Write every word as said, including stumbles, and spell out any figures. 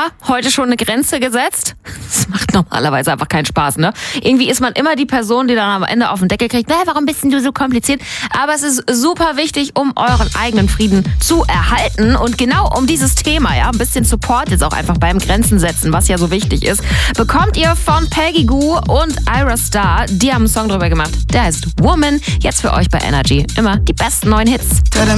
Ja, heute schon eine Grenze gesetzt. Das macht normalerweise einfach keinen Spaß, ne? Irgendwie ist man immer die Person, die dann am Ende auf den Deckel kriegt, na, warum bist denn du so kompliziert? Aber es ist super wichtig, um euren eigenen Frieden zu erhalten. Und genau um dieses Thema, ja, ein bisschen Support jetzt auch einfach beim Grenzen setzen, was ja so wichtig ist, bekommt ihr von Peggy Gou und Ira Star. Die haben einen Song drüber gemacht, der heißt Woman. Jetzt für euch bei Energy. Immer die besten neuen Hits.